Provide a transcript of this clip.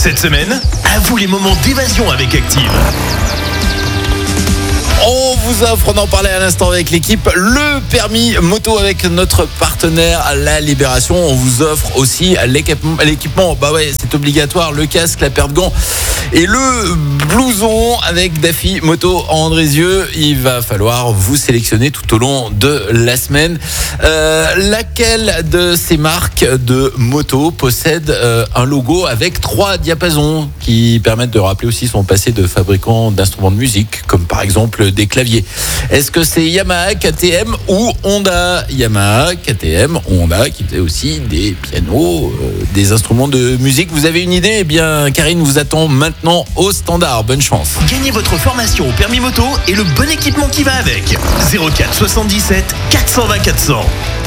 Cette semaine, à vous les moments d'évasion avec Active. On vous offre, on en parlait à l'instant avec l'équipe, le permis moto avec notre partenaire La Libération. On vous offre aussi l'équipement, c'est obligatoire, le casque, la paire de gants et le blouson avec Daffy Moto en Andrézieux. Il va falloir vous sélectionner tout au long de la semaine. Laquelle de ces marques de moto possède un logo avec 3 diapasons qui permettent de rappeler aussi son passé de fabricant d'instruments de musique, comme par exemple des claviers? Est-ce que c'est Yamaha, KTM ou Honda? Yamaha, KTM, Honda qui faisait aussi des pianos, des instruments de musique. Vous avez une idée? Eh bien, Karine vous attend maintenant au standard. Bonne chance. Gagnez votre formation au permis moto et le bon équipement qui va avec. 04 77 420 400.